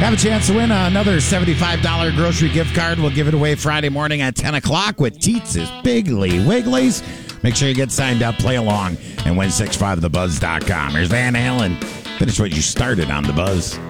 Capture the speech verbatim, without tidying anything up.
Have a chance to win another seventy-five dollars grocery gift card. We'll give it away Friday morning at ten o'clock with Teets' Piggly Wigglies. Make sure you get signed up, play along, and win six five the buzz dot com. Here's Van Halen. Finish what you started on The Buzz.